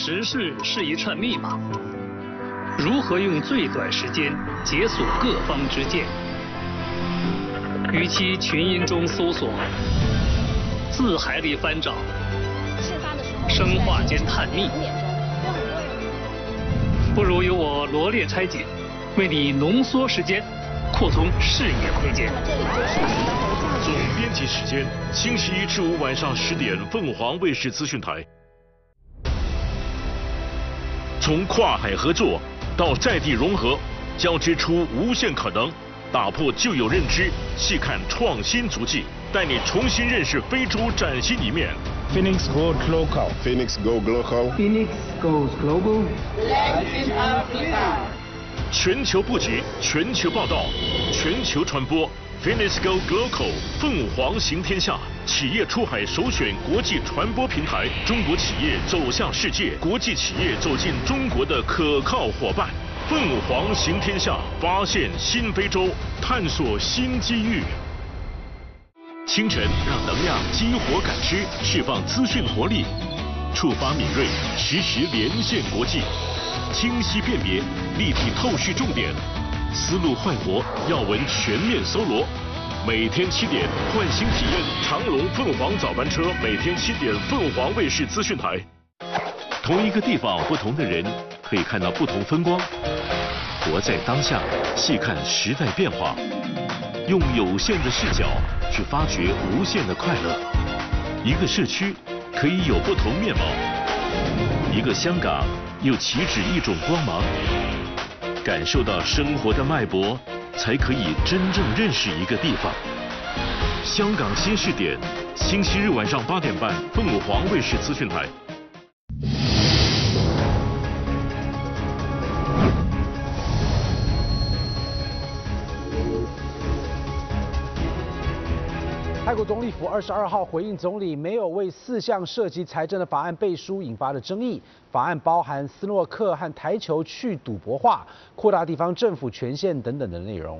时事是一串密码，如何用最短时间解锁各方之见？与其群音中搜索，字海里翻找，生化间探秘，不如由我罗列拆解，为你浓缩时间，扩充视野空间。 总编辑时间：星期1至5晚上10点，凤凰卫视资讯台。从跨海合作到在地融合，交织出无限可能，打破旧有认知，细看创新足迹，带你重新认识非洲崭新一面。 Phoenix Goes Local. Phoenix Go Global. Phoenix Goes Global. Latin Africa. 全球布局，全球报道，全球传播。Phoenix Go Global， 凤凰行天下，企业出海首选国际传播平台，中国企业走向世界，国际企业走进中国的可靠伙伴。凤凰行天下，发现新非洲，探索新机遇。清晨让能量激活感知，释放资讯活力，触发敏锐，实时连线国际，清晰辨别，立体透视重点，思路快活，要闻全面搜罗。每天7点，唤醒体验长龙凤凰早班车，每天7点，凤凰卫视资讯台。同一个地方，不同的人，可以看到不同风光。活在当下，细看时代变化，用有限的视角去发掘无限的快乐。一个社区可以有不同面貌，一个香港又岂止一种光芒。感受到生活的脉搏，才可以真正认识一个地方。香港新视点，星期日晚上8点半，凤凰卫视资讯台。 泰国总理府22号回应总理没有为4项涉及财政的法案背书引发的争议。法案包含斯诺克和台球去赌博化、扩大地方政府权限等等的内容。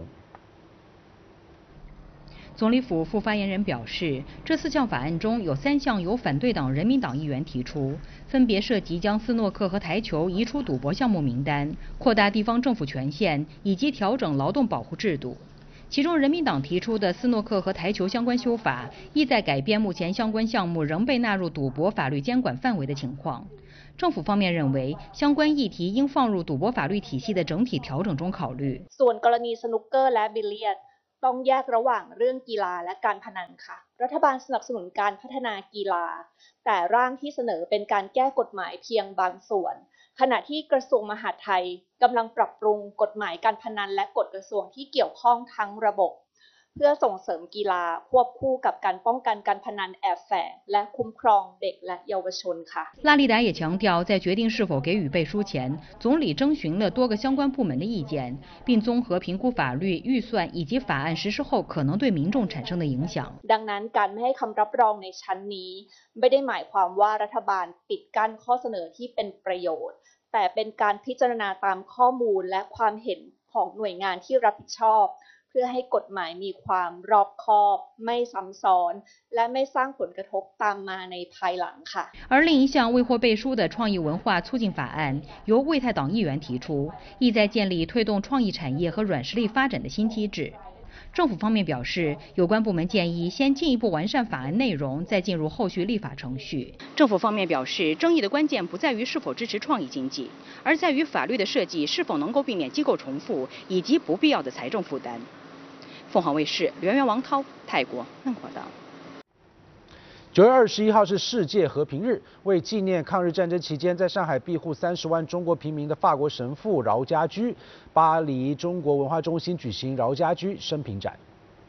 总理府副发言人表示，这4项法案中有3项由反对党人民党议员提出，分别涉及将斯诺克和台球移出赌博项目名单、扩大地方政府权限以及调整劳动保护制度。其中，人民党提出的斯诺克和台球相关修法，意在改变目前相关项目仍被纳入赌博法律监管范围的情况。政府方面认为，相关议题应放入赌博法律体系的整体调整中考虑。 ส่วนกรณีสนุกเกอร์และบิลเลียดต้องแยกระหว่างเรื่องกีฬาและการพนันค่ะรัฐบาลสนับสนุนการพัฒนากีฬาแต่ร่างที่เสนอเป็นการแก้กฎหมายเพียงบางส่วนขณะที่กระทรวงมหาดไทยกำลังปรับปรุงกฎหมายการพนันและกฎกระทรวงที่เกี่ยวข้องทั้งระบบเพื่อส่งเสริมกีฬาควบคู่กับการป้องกันการพนันแอบแฝงและคุ้มครองเด็กและเยาวชนค่ะ拉利达也强调，在决定是否给予背书前，总理征询了多个相关部门的意见，并综合评估法律、预算以及法案实施后可能对民众产生的影响。 ดังนั้นการไม่ให้คำรับรองในชั้นนี้ไม่ได้หมายความว่ารัฐบาลปิดกั้นข้อเสนอที่เป็นประโยชน์แต่เป็นการพิจารณาตามข้อมูลและความเห็นของหน่วยงานที่รับผิดชอบเพื่อให้กฎหมายมีความรอบคอบไม่ซ้ำซ้อนและไม่สร้างผลกระทบตามมาในภายหลังค่ะ而另一项未获背书的创意文化促进法案由为泰党议员提出，意在建立推动创意产业和软实力发展的新机制。政府方面表示，有关部门建议先进一步完善法案内容，再进入后续立法程序。政府方面表示，争议的关键不在于是否支持创意经济，而在于法律的设计是否能够避免机构重复以及不必要的财政负担。凤凰卫视刘源王涛，泰国孟火道。 9月21号是世界和平日，为纪念抗日战争期间在上海庇护30万中国平民的法国神父饶家驹，巴黎中国文化中心举行饶家驹生平展。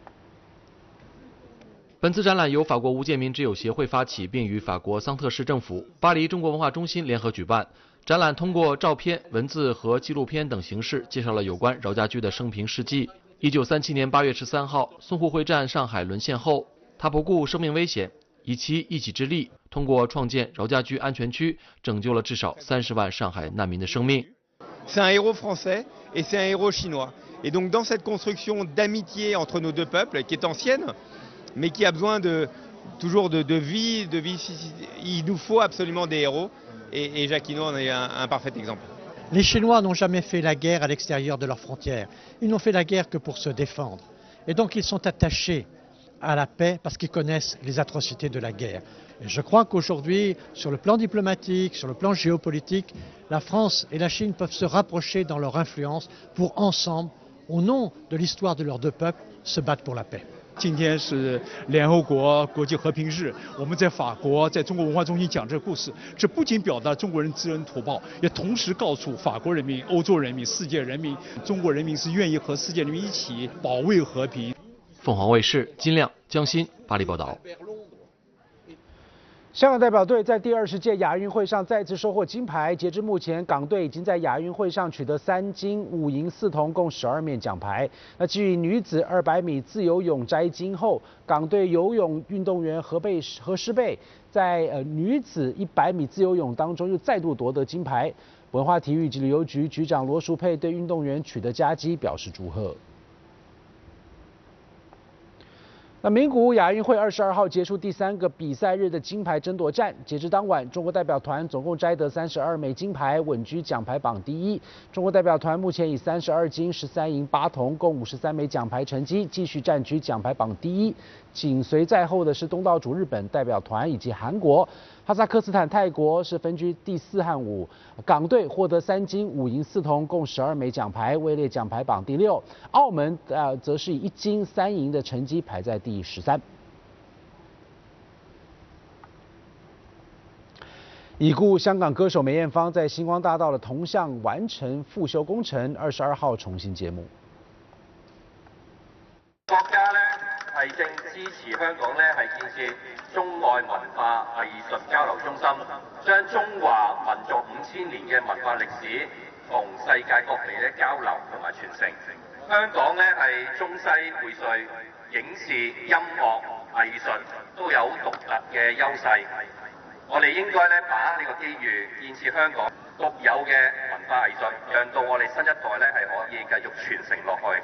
本次展览由法国无界民之友协会发起，并与法国桑特市政府、巴黎中国文化中心联合举办。展览通过照片、文字和纪录片等形式，介绍了有关饶家驹的生平事迹。1937年8月13号，淞沪会战上海沦陷后，他不顾生命危险，以其一己之力，通过创建饶家驹安全区，拯救了至少30万上海难民的生命。 C'est un héros français et c'est un héros chinois. Et donc dans cette construction d'amitié entre nos deux peuples, qui est ancienne, mais qui a besoin toujours de vie, il nous faut absolument des héros. et Jacquino en est un parfait exemple. Les Chinois n'ont jamais fait la guerre à l'extérieur de leurs frontières. Ils n'ont fait la guerre que pour se défendre. Et donc ils sont attachés à la paix parce qu'ils connaissent les atrocités de la guerre. Et je crois qu'aujourd'hui, sur le plan diplomatique, sur le plan géopolitique, la France et la Chine peuvent se rapprocher dans leur influence pour ensemble, au nom de l'histoire de leurs deux peuples, se battre pour la paix. 今天是联合国国际和平日，我们在法国，在中国文化中心讲这个故事，这不仅表达中国人知恩图报，也同时告诉法国人民、欧洲人民、世界人民，中国人民是愿意和世界人民一起保卫和平。 凤凰卫视金亮、江欣巴黎报道。 香港代表队在第20届亚运会上再次收获金牌。截至目前，港队已经在亚运会上取得3金、5银、4铜，共12面奖牌。那继女子200米自由泳摘金后，港队游泳运动员何诗蓓在女子100米自由泳当中又再度夺得金牌。文化体育及旅游局局长罗淑佩对运动员取得佳绩表示祝贺。那名古屋亚运会22号结束第3个比赛日的金牌争夺战，截至当晚，中国代表团总共摘得32枚金牌，稳居奖牌榜第1。中国代表团目前以32金、13银、8铜，共53枚奖牌成绩，继续占据奖牌榜第1。紧随在后的是东道主日本代表团以及韩国，哈萨克斯坦、泰国是分居第4和5。港队获得3金、5银、4铜，共12枚奖牌，位列奖牌榜第6。澳门则是以1金3银的成绩排在第13。已故香港歌手梅艳芳在星光大道的铜像完成复修工程，22號重新揭幕。 國家呢係正支持香港呢係建設中外文化藝術交流中心，將中華民族5000年嘅文化歷史同世界各地呢交流同埋傳承。香港呢係中西薈萃，影視、音樂、藝術都有獨特嘅優勢。我哋應該呢把握呢個機遇，建設香港獨有嘅文化藝術，讓到我哋新一代呢係可以繼續傳承落去。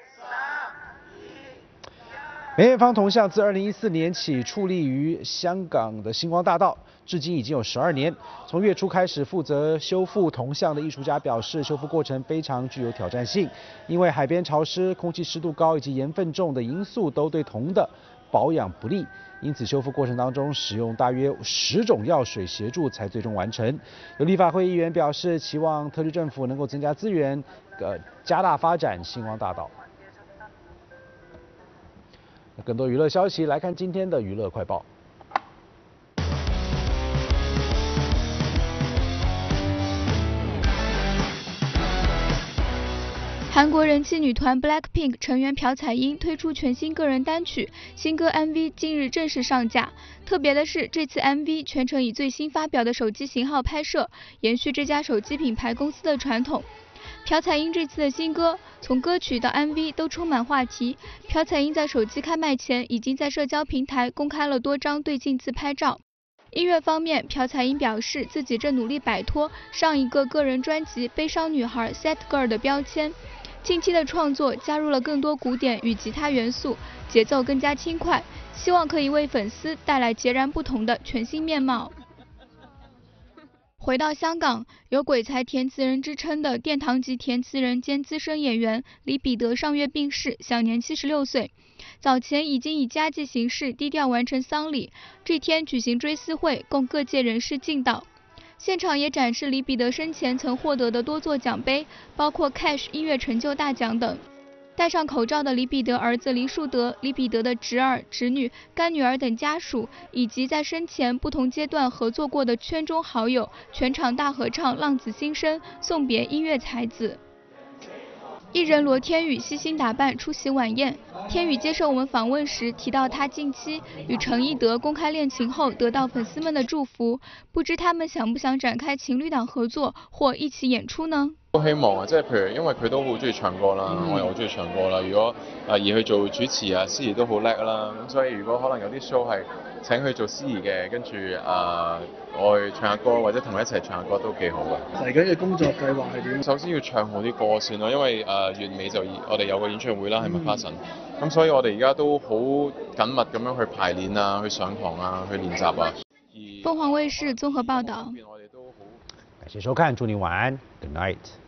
梅艳芳铜像自2014年起矗立于香港的星光大道，至今已经有12年。从月初开始负责修复铜像的艺术家表示，修复过程非常具有挑战性，因为海边潮湿、空气湿度高以及盐分重的因素都对铜的保养不利，因此修复过程当中使用大约10种药水协助才最终完成。有立法会议员表示，期望特区政府能够增加资源，加大发展星光大道。更多娱乐消息，来看今天的娱乐快报。 韩国人气女团 BLACKPINK 成员朴彩英推出全新个人单曲，新歌 MV 近日正式上架。特别的是，这次 MV 全程以最新发表的手机型号拍摄，延续这家手机品牌公司的传统。朴彩英这次的新歌，从歌曲到 MV 都充满话题。朴彩英在手机开卖前，已经在社交平台公开了多张对镜自拍照。音乐方面，朴彩英表示自己正努力摆脱上一个个人专辑《悲伤女孩》Sad Girl 的标签。近期的创作加入了更多鼓点与吉他元素，节奏更加轻快，希望可以为粉丝带来截然不同的全新面貌。回到香港，有鬼才填词人之称的殿堂级填词人兼资深演员李彼得上月病逝，享年76岁。早前已经以家祭形式低调完成丧礼，这天举行追思会，供各界人士敬悼。现场也展示李彼得生前曾获得的多座奖杯，包括 Cash 音乐成就大奖等。戴上口罩的李彼得儿子黎树德、李彼得的侄儿、侄女、干女儿等家属，以及在生前不同阶段合作过的圈中好友，全场大合唱《浪子心声》，送别音乐才子。艺人罗天宇悉心打扮出席晚宴。天宇接受我们访问时提到，他近期与陈一德公开恋情后，得到粉丝们的祝福。不知他们想不想展開情侶檔合作或一起演出呢？ 好希望啊，即係譬如因為佢都好中意唱歌啦，我又好中意唱歌啦。如果而去做主持啊，司儀都好叻啦。咁所以如果可能有啲 show 係請佢做司儀嘅，跟住我去唱下歌或者同佢一齊唱下歌都幾好嘅。嚟緊嘅工作計劃係點？首先要唱好啲歌先咯，因為月尾就我哋有個演唱會啦，係麥花臣。咁所以我哋而家都好緊密咁樣去排練啊，去上堂啊，去練習啊。 凤凰卫视综合报道。 感谢收看，祝您晚安 ，Good night。